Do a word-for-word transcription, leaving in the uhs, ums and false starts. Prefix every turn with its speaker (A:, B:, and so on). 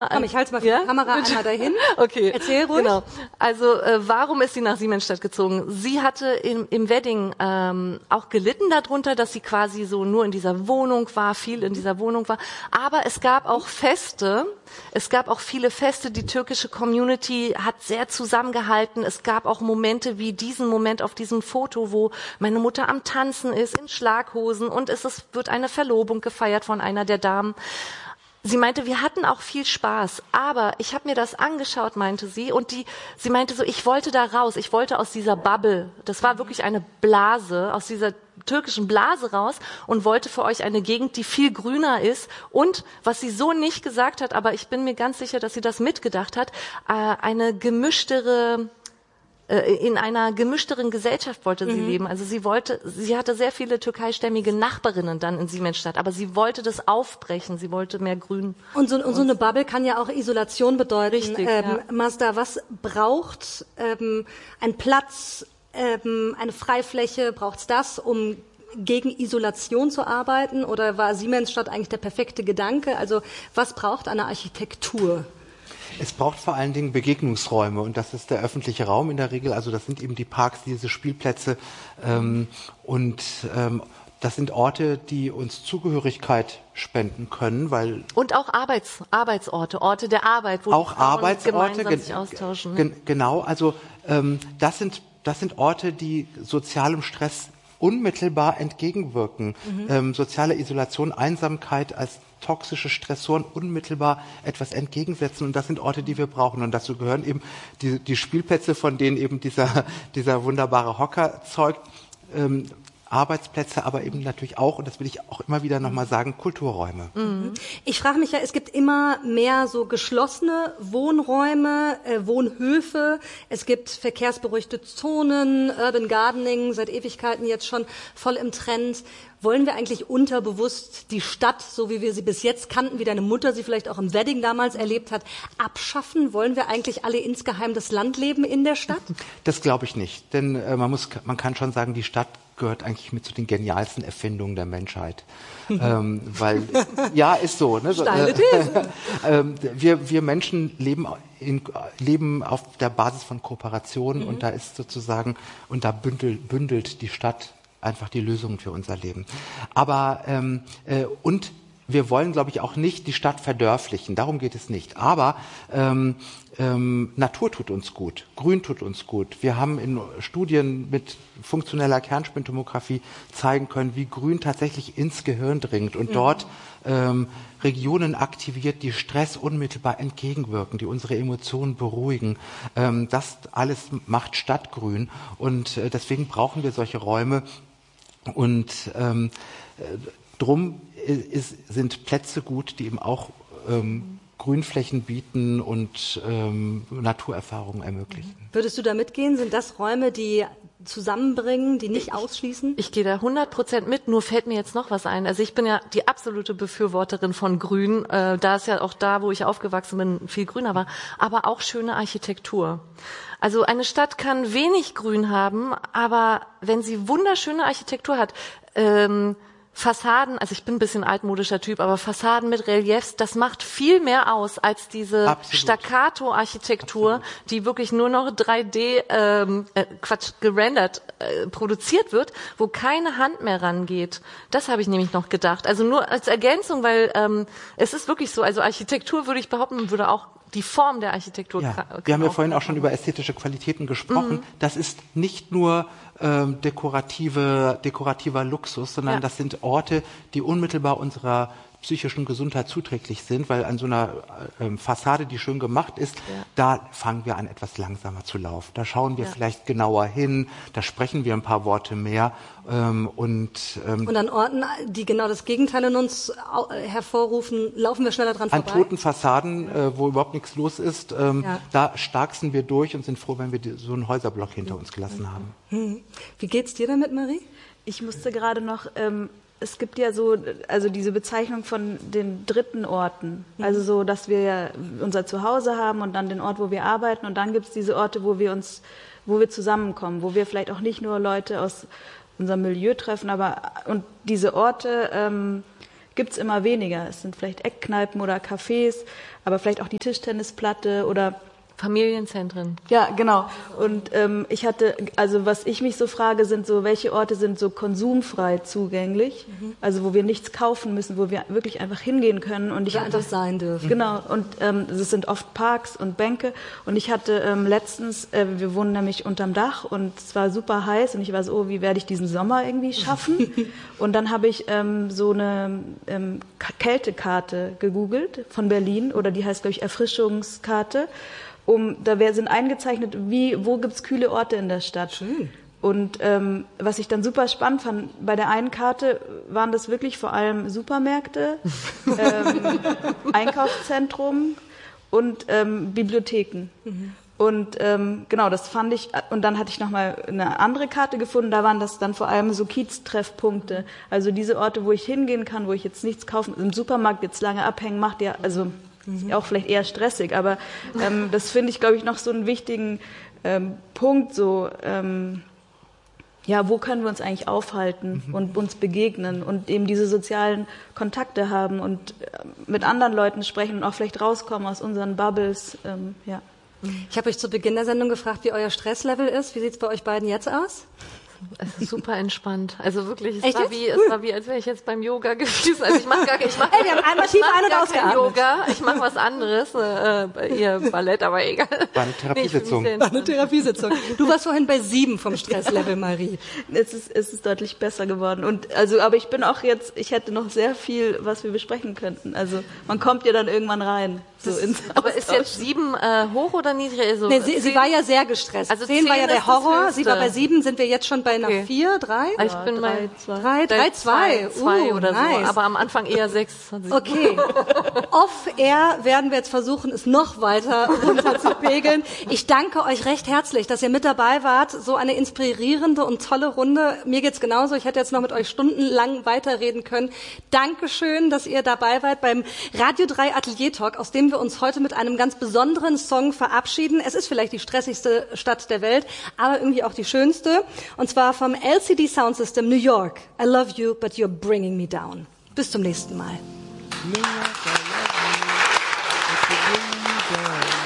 A: Komm, ich halte mal für ja? die Kamera einmal dahin.
B: Okay.
A: Erzähl ruhig.
B: Genau. Also äh, warum ist sie nach Siemensstadt gezogen? Sie hatte im, im Wedding ähm, auch gelitten darunter, dass sie quasi so nur in dieser Wohnung war, viel in dieser Wohnung war. Aber es gab auch Feste. Es gab auch viele Feste. Die türkische Community hat sehr zusammengehalten. Es gab auch Momente wie diesen Moment auf diesem Foto, wo meine Mutter am Tanzen ist, in Schlaghosen und es ist, wird eine Verlobung gefeiert von einer der Damen. Sie meinte, wir hatten auch viel Spaß, aber ich habe mir das angeschaut, meinte sie, und die, sie meinte so, ich wollte da raus, ich wollte aus dieser Bubble, das war wirklich eine Blase, aus dieser türkischen Blase raus und wollte für euch eine Gegend, die viel grüner ist und, was sie so nicht gesagt hat, aber ich bin mir ganz sicher, dass sie das mitgedacht hat, eine gemischtere, in einer gemischteren Gesellschaft wollte sie mhm. leben. Also sie wollte, sie hatte sehr viele türkeistämmige Nachbarinnen dann in Siemensstadt, aber sie wollte das aufbrechen, sie wollte mehr Grün.
A: Und so, und so eine Bubble kann ja auch Isolation bedeuten.
B: Richtig,
A: ähm,
B: ja.
A: Mazda, was braucht ähm, ein Platz, ähm, eine Freifläche, braucht's das, um gegen Isolation zu arbeiten? Oder war Siemensstadt eigentlich der perfekte Gedanke? Also was braucht eine Architektur?
C: Es braucht vor allen Dingen Begegnungsräume und das ist der öffentliche Raum in der Regel. Also das sind eben die Parks, diese Spielplätze ähm, und ähm, das sind Orte, die uns Zugehörigkeit spenden können, weil
B: und auch Arbeits, Arbeitsorte, Orte der Arbeit, wo
C: auch Arbeitsorte
B: gemeinsam sich austauschen.
C: Gen, genau, also ähm, das sind das sind Orte, die sozialem Stress unmittelbar entgegenwirken. Mhm. Ähm, soziale Isolation, Einsamkeit als toxische Stressoren unmittelbar etwas entgegensetzen und das sind Orte, die wir brauchen und dazu gehören eben die, die Spielplätze, von denen eben dieser, dieser wunderbare Hocker zeugt, ähm, Arbeitsplätze, aber eben natürlich auch, und das will ich auch immer wieder nochmal sagen, Kulturräume.
A: Mhm. Ich frage mich ja, es gibt immer mehr so geschlossene Wohnräume, äh, Wohnhöfe, es gibt verkehrsberuhigte Zonen, Urban Gardening, seit Ewigkeiten jetzt schon voll im Trend. Wollen wir eigentlich unterbewusst die Stadt, so wie wir sie bis jetzt kannten, wie deine Mutter sie vielleicht auch im Wedding damals erlebt hat, abschaffen? Wollen wir eigentlich alle insgeheim das Landleben in der Stadt?
C: Das glaube ich nicht, denn äh, man muss, man kann schon sagen, die Stadt gehört eigentlich mit zu den genialsten Erfindungen der Menschheit. ähm, weil, ja, ist so. Ne?
A: Steile These.
C: äh, wir, wir Menschen leben, in, leben auf der Basis von Kooperation mhm. und da ist sozusagen, und da bündelt, bündelt die Stadt einfach die Lösungen für unser Leben. Aber, ähm, äh, und wir wollen, glaube ich, auch nicht die Stadt verdörflichen. Darum geht es nicht. Aber ähm, ähm, Natur tut uns gut. Grün tut uns gut. Wir haben in Studien mit funktioneller Kernspintomographie zeigen können, wie Grün tatsächlich ins Gehirn dringt und mhm. dort ähm, Regionen aktiviert, die Stress unmittelbar entgegenwirken, die unsere Emotionen beruhigen. Ähm, das alles macht Stadtgrün und äh, deswegen brauchen wir solche Räume und ähm, äh, drum ist, sind Plätze gut, die eben auch ähm, Grünflächen bieten und ähm, Naturerfahrungen ermöglichen.
A: Würdest du da mitgehen? Sind das Räume, die zusammenbringen, die nicht ausschließen?
B: Ich, ich gehe da hundert Prozent mit, nur fällt mir jetzt noch was ein. Also ich bin ja die absolute Befürworterin von Grün, äh, da es ja auch da, wo ich aufgewachsen bin, viel grüner war, aber auch schöne Architektur. Also eine Stadt kann wenig Grün haben, aber wenn sie wunderschöne Architektur hat, ähm, Fassaden, also ich bin ein bisschen altmodischer Typ, aber Fassaden mit Reliefs, das macht viel mehr aus als diese Absolut. Staccato-Architektur, Absolut. die wirklich nur noch drei D, ähm, äh, Quatsch, gerendert äh, produziert wird, wo keine Hand mehr rangeht. Das habe ich nämlich noch gedacht. Also nur als Ergänzung, weil ähm, es ist wirklich so, also Architektur würde ich behaupten, würde auch die Form der Architektur.
C: Ja, wir haben ja vorhin auch schon über ästhetische Qualitäten gesprochen. Mhm. Das ist nicht nur ähm, dekorative, dekorativer Luxus, sondern ja. das sind Orte, die unmittelbar unserer psychischen Gesundheit zuträglich sind, weil an so einer ähm, Fassade, die schön gemacht ist, ja. da fangen wir an, etwas langsamer zu laufen. Da schauen wir ja. vielleicht genauer hin, da sprechen wir ein paar Worte mehr. Ähm, und, ähm,
A: und an Orten, die genau das Gegenteil in uns hervorrufen, laufen wir schneller dran vorbei?
C: An toten Fassaden, äh, wo überhaupt nichts los ist, ähm, ja. da starksen wir durch und sind froh, wenn wir die, so einen Häuserblock hinter uns gelassen haben.
A: Hm. Wie geht's dir damit, Marie?
D: Ich musste gerade noch... Ähm Es gibt ja so, also diese Bezeichnung von den dritten Orten. Also so, dass wir ja unser Zuhause haben und dann den Ort, wo wir arbeiten. Und dann gibt es diese Orte, wo wir uns, wo wir zusammenkommen, wo wir vielleicht auch nicht nur Leute aus unserem Milieu treffen, aber und diese Orte, ähm, gibt's immer weniger. Es sind vielleicht Eckkneipen oder Cafés, aber vielleicht auch die Tischtennisplatte oder
B: Familienzentren.
D: ja, genau. Und ähm, ich hatte, also was ich mich so frage, sind so, welche Orte sind so konsumfrei zugänglich, mhm. also wo wir nichts kaufen müssen, wo wir wirklich einfach hingehen können. Und ich
A: ja,
D: hatte,
A: einfach sein dürfen.
D: Genau. Und ähm, es sind oft Parks und Bänke. Und ich hatte ähm, letztens, äh, wir wohnen nämlich unterm Dach und es war super heiß und ich war so, oh, wie werde ich diesen Sommer irgendwie schaffen? Und dann habe ich ähm, so eine ähm, Kältekarte gegoogelt von Berlin, oder die heißt, glaube ich, Erfrischungskarte. Um, da wär, sind eingezeichnet, wie, wo gibt's kühle Orte in der Stadt.
A: Schön.
D: Und ähm, was ich dann super spannend fand, bei der einen Karte waren das wirklich vor allem Supermärkte, ähm, Einkaufszentrum und ähm, Bibliotheken. Mhm. Und ähm, genau, das fand ich, und dann hatte ich nochmal eine andere Karte gefunden, da waren das dann vor allem so Kiez-Treffpunkte. Also diese Orte, wo ich hingehen kann, wo ich jetzt nichts kaufen, im Supermarkt jetzt lange abhängen, macht ja, also ist auch vielleicht eher stressig, aber ähm, das finde ich, glaube ich, noch so einen wichtigen ähm, Punkt, so, ähm, ja, wo können wir uns eigentlich aufhalten mhm. und uns begegnen und eben diese sozialen Kontakte haben und äh, mit anderen Leuten sprechen und auch vielleicht rauskommen aus unseren Bubbles, ähm, ja.
A: Ich habe euch zu Beginn der Sendung gefragt, wie euer Stresslevel ist. Wie sieht's bei euch beiden jetzt aus?
B: Es ist super entspannt. Also wirklich, es
A: Echt
B: war
A: jetzt?
B: wie, es war wie, als wäre ich jetzt beim Yoga gewesen. Also ich mache gar, ich mache,
A: Hey, wir haben einmal tief ein- und ausgeatmet.
B: Yoga. Ich mache was anderes, äh, ihr Ballett, aber egal.
C: War eine Therapiesitzung.
A: War eine Therapiesitzung. Du warst vorhin bei sieben vom Stresslevel, Marie.
D: Es ist, es ist deutlich besser geworden. Und also, aber ich bin auch jetzt, ich hätte noch sehr viel, was wir besprechen könnten. Also man kommt ja dann irgendwann rein. So ins
B: Aber ist jetzt sieben äh, hoch oder niedrig? Also
A: Nee, sie, sie war ja sehr gestresst.
B: Also
A: zehn war ja
B: zehn
A: der
B: ist das
A: Horror.
B: Höchste.
A: Sie war bei sieben, sind wir jetzt schon bei einer
B: Okay.
A: vier, drei?
B: Ich bin bei
A: Drei, drei, zwei.
B: zwei
A: Uh,
B: oder
A: nice.
B: so, aber am Anfang eher sechs.
A: Okay. Off-air werden wir jetzt versuchen, es noch weiter runter zu pegeln. Ich danke euch recht herzlich, dass ihr mit dabei wart. So eine inspirierende und tolle Runde. Mir geht's genauso. Ich hätte jetzt noch mit euch stundenlang weiterreden können. Dankeschön, dass ihr dabei wart beim Radio drei Atelier Talk, aus dem wir uns heute mit einem ganz besonderen Song verabschieden. Es ist vielleicht die stressigste Stadt der Welt, aber irgendwie auch die schönste. Und zwar vom L C D Sound System New York. I love you, but you're bringing me down. Bis zum nächsten Mal.
C: New York, I love you, but you're bringing me down.